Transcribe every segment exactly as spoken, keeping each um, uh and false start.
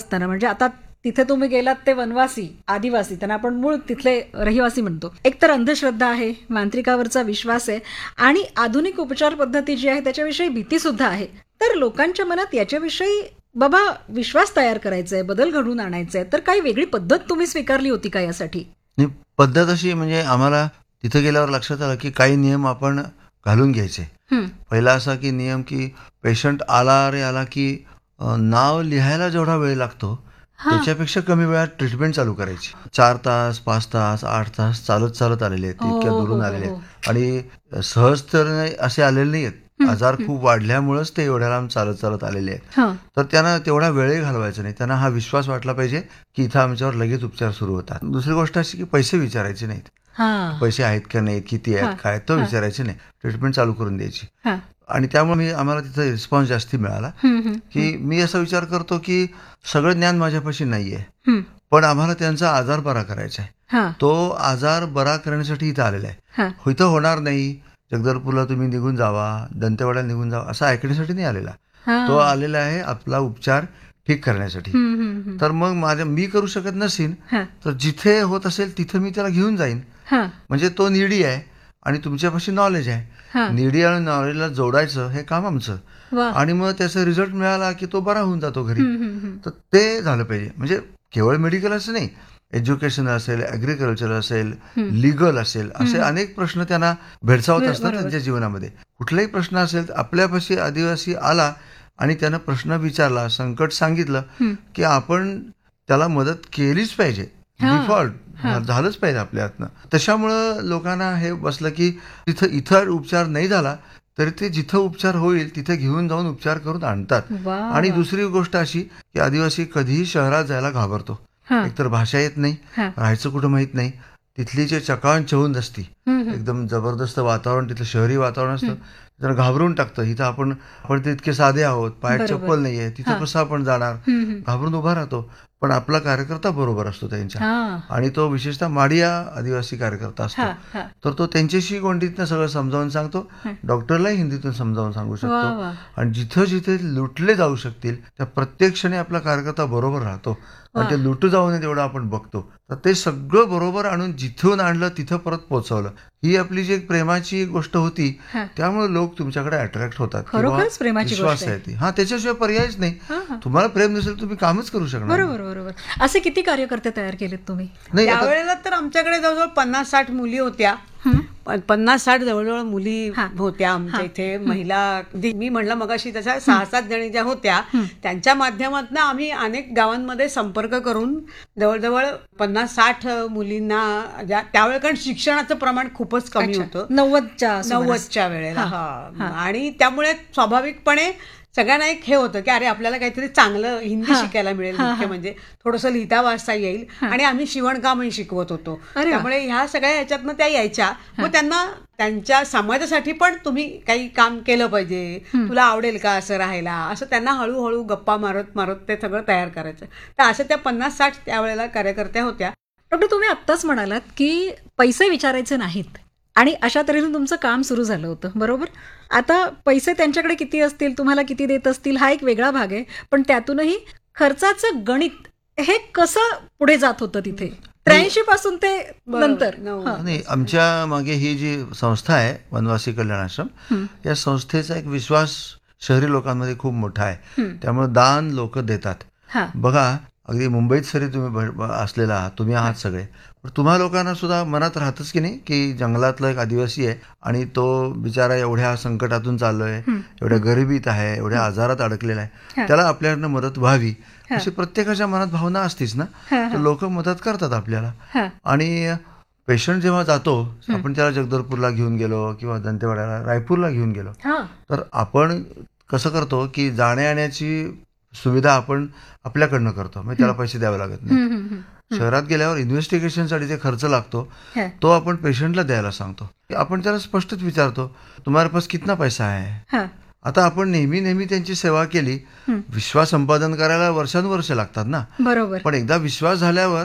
असताना, म्हणजे आता तिथे तुम्ही गेलात ते वनवासी, आदिवासी, त्यांना आपण मूळ तिथले रहिवासी म्हणतो. एकतर अंधश्रद्धा आहे, मांत्रिकावरचा विश्वास आहे आणि आधुनिक उपचार पद्धती जी आहे त्याच्याविषयी भीती सुद्धा आहे. तर लोकांच्या मनात याच्याविषयी बाबा विश्वास तयार करायचा आहे, बदल घडवून आणायचा आहे, तर काही वेगळी पद्धत तुम्ही स्वीकारली होती का यासाठी? पद्धत अशी म्हणजे आम्हाला तिथे गेल्यावर लक्षात आलं की काही नियम आपण घालून घ्यायचे. पहिला असा की नियम की पेशंट आला रे आला की नाव लिहायला जेवढा वेळ लागतो त्याच्यापेक्षा कमी वेळात ट्रीटमेंट चालू करायची. चार तास पाच तास आठ तास चालत चालत आलेले आहेत, इतक्या दुरून आलेले आहेत आणि सहज तर असे आलेले नाही आहेत. आजार खूप वाढल्यामुळेच ते एवढ्या लांब चालत चालत आलेले आहेत. तर त्यांना तेवढा वेळही घालवायचा नाही. त्यांना हा विश्वास वाटला पाहिजे की इथं आमच्यावर लगेच उपचार सुरू होतात. दुसरी गोष्ट अशी की पैसे विचारायचे नाहीत. पैसे आहेत का नाहीत, किती आहेत, काय, तो विचारायचे नाही. ट्रीटमेंट चालू करून द्यायची. आणि त्यामुळे मी आम्हाला तिथं रिस्पॉन्स जास्ती मिळाला. की मी असा विचार करतो की सगळं ज्ञान माझ्यापाशी नाहीये, पण आम्हाला त्यांचा आजार बरा करायचा आहे. तो आजार बरा करण्यासाठी इथं आलेला आहे. इथं होणार नाही, जगदलपूरला तुम्ही निघून जावा, दंतेवाड्याला निघून जावा असं ऐकण्यासाठी नाही आलेला. तो आलेला आहे आपला उपचार ठीक करण्यासाठी. तर मग माझ्या मी करू शकत नसेन तर जिथे होत असेल तिथे मी त्याला घेऊन जाईन. म्हणजे तो निडी आहे आणि तुमच्यापाशी नॉलेज आहे. निडी आणि नॉलेजला जोडायचं हे काम आमचं. आणि मग त्याचा रिझल्ट मिळाला की तो बरा होऊन जातो घरी. तर ते झालं पाहिजे. म्हणजे केवळ मेडिकल असं नाही, एज्युकेशन असेल, ऍग्रिकल्चर असेल, लिगल असेल, असे अनेक प्रश्न त्यांना भेडसावत असतात त्यांच्या जीवनामध्ये. कुठलाही प्रश्न असेल तर आदिवासी आला आणि त्यानं प्रश्न विचारला, संकट सांगितलं की आपण त्याला मदत केलीच पाहिजे. डिफॉल्ट झालंच पाहिजे आपल्या हातनं. त्याच्यामुळं लोकांना हे बसलं की तिथं इथं उपचार नाही झाला तरी ते जिथं उपचार होईल तिथे घेऊन जाऊन उपचार करून आणतात. आणि दुसरी गोष्ट अशी की आदिवासी कधीही शहरात जायला घाबरतो. एकतर भाषा येत नाही, राहायचं कुठं माहित नाही, तिथली जे चकावण चहून असती, एकदम जबरदस्त वातावरण, तिथलं शहरी वातावरण असतं, जरा घाबरून टाकतं. इथं आपण आपण ते इतके साधे आहोत, पायात चप्पल नाहीये, तिथं कसं आपण जाणार, घाबरून उभा राहतो. पण आपला कार्यकर्ता बरोबर असतो त्यांच्या, आणि तो विशेषतः माडिया आदिवासी कार्यकर्ता असतो. तर तो त्यांच्याशी गोंडीतनं सगळं समजावून सांगतो, डॉक्टरलाही हिंदीतून समजावून सांगू शकतो. आणि जिथं जिथे लुटले जाऊ शकतील त्या प्रत्येक क्षणी आपला कार्यकर्ता बरोबर राहतो. आणि ते लुटू जाऊ नये तेवढं आपण बघतो. तर ते सगळं बरोबर आणून जिथून आणलं तिथं परत पोहोचवलं. ही आपली जी प्रेमाची गोष्ट होती, त्यामुळे लोक तुमच्याकडे अट्रॅक्ट होतात. विश्वास आहे ती. हा, त्याच्याशिवाय पर्यायच नाही. तुम्हाला प्रेम नसेल तुम्ही कामच करू शकणार. बरोबर बरोबर. असे किती कार्यकर्ते तयार केलेत तुम्ही? नाही, त्यावेळेला तर आमच्याकडे जवळजवळ पन्नास साठ मुली होत्या. पन्नास साठ जवळजवळ मुली होत्या आमच्या इथे. महिला मी म्हणलं मगाशी तशा सहा सात जणी ज्या होत्या त्यांच्या माध्यमातून आम्ही अनेक गावांमध्ये संपर्क करून जवळजवळ पन्नास साठ मुलींना, त्यावेळेला कारण शिक्षणाचं प्रमाण खूपच कमी होतं नव्वदच्या नव्वदच्या वेळेला. हा, आणि त्यामुळे स्वाभाविकपणे सगळ्यांना एक हे होतं की अरे आपल्याला काहीतरी चांगलं हिंदी शिकायला मिळेल, मुख्य म्हणजे थोडंसं लिहिता वाचता येईल. आणि आम्ही शिवणकामही शिकवत होतो, त्यामुळे ह्या सगळ्या ह्याच्यातनं त्या यायच्या. मग त्यांना त्यांच्या समाजासाठी पण तुम्ही काही काम केलं पाहिजे, तुला आवडेल का असं राहायला, असं त्यांना हळूहळू गप्पा मारत मारत ते सगळं तयार करायचं. तर अशा त्या पन्नास साठ त्यावेळेला कार्यकर्त्या होत्या. डॉक्टर, तुम्ही आत्ताच म्हणालात की पैसे विचारायचे नाहीत आणि अशा तऱ्हेने तुमचं काम सुरू झालं होतं, बरोबर? आता पैसे त्यांच्याकडे किती असतील, तुम्हाला किती देत असतील, हा एक वेगळा भाग आहे. पण त्यातूनही खर्चाचं गणित हे कसं पुढे जात होतं तिथे त्र्याऐंशी पासून ते नंतर? नाही, आमच्या मागे ही जी संस्था आहे वनवासी कल्याण आश्रम, या संस्थेचा एक विश्वास शहरी लोकांमध्ये खूप मोठा आहे. त्यामुळे दान लोक देतात. बघा, अगदी मुंबईत सरी तुम्ही असलेला आहात, तुम्ही आहात सगळे, पण तुम्हा लोकांना सुद्धा मनात राहतच की नाही की जंगलातला एक आदिवासी आहे आणि तो बिचारा एवढ्या संकटातून चाललोय, एवढ्या गरिबीत आहे, एवढ्या आजारात अडकलेला आहे, त्याला आपल्याकडनं मदत व्हावी अशी प्रत्येकाच्या मनात भावना असतीच ना. तर लोक मदत करतात आपल्याला. आणि पेशंट जेव्हा जातो, आपण त्याला जगदलपूरला घेऊन गेलो किंवा दंतेवाड्याला, रायपूरला घेऊन गेलो, तर आपण कसं करतो की जाण्या येण्याची सुविधा आपण आपल्याकडनं करतो, म्हणजे त्याला पैसे द्यावे लागत नाही. शहरात गेल्यावर इन्व्हेस्टिगेशनसाठी जे खर्च लागतो तो आपण पेशंटला द्यायला सांगतो. आपण त्याला स्पष्टच विचारतो, तुम्हारे पास कितना पैसा आहे. आता आपण नेहमी नेहमी त्यांची सेवा केली, विश्वास संपादन करायला वर्षानुवर्ष लागतात ना. बरोबर. पण एकदा विश्वास झाल्यावर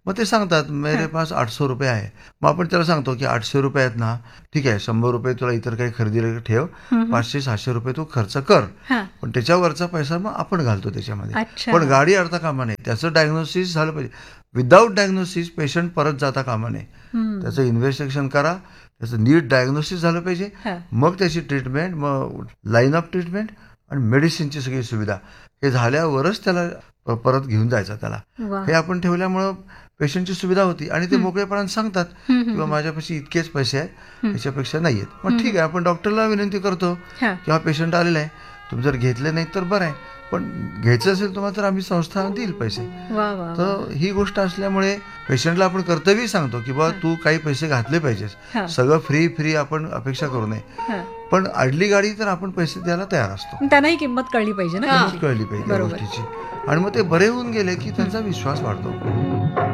मग ते सांगतात मेरे पास आठशे रुपये आहे. मग आपण त्याला सांगतो की आठशे रुपये आहेत ना, ठीक आहे, शंभर रुपये तुला इतर काही खरेदीला ठेव, पाचशे सहाशे रुपये तू खर्च कर, पण त्याच्यावरचा पैसा मग आपण घालतो त्याच्यामध्ये. पण गाडी अडता कामा नये. त्याचं डायग्नोसिस झालं पाहिजे. विदाऊट डायग्नोसिस पेशंट परत जाता कामा नये. त्याचं इन्व्हेस्टिगेशन करा, त्याचं नीट डायग्नोसिस झालं पाहिजे, मग त्याची ट्रीटमेंट, मग लाईन ऑफ ट्रीटमेंट आणि मेडिसिनची सगळी सुविधा हे झाल्यावरच त्याला परत घेऊन जायचं त्याला. हे आपण ठेवल्यामुळं पेशंटची सुविधा होती आणि ते मोकळेपणाने सांगतात किंवा माझ्यापाशी इतकेच पैसे आहेत, त्याच्यापेक्षा नाही आहेत. मग ठीक आहे, आपण डॉक्टरला विनंती करतो की हा पेशंट आलेला आहे, तुम्ही जर घेतले नाही तर बरं आहे, पण घ्यायचं असेल तुम्हाला तर आम्ही संस्था देईल पैसे. तर ही गोष्ट असल्यामुळे पेशंटला आपण कर्तव्य सांगतो की बा तू काही पैसे घातले पाहिजेस, सगळं फ्री फ्री आपण अपेक्षा करू नये, पण अडली गाडी तर आपण पैसे द्यायला तयार असतो. त्यांनाही किंमत कळली पाहिजे ना, कळली पाहिजे त्या गोष्टीची. आणि मग ते बरे होऊन गेले की त्यांचा विश्वास वाढतो.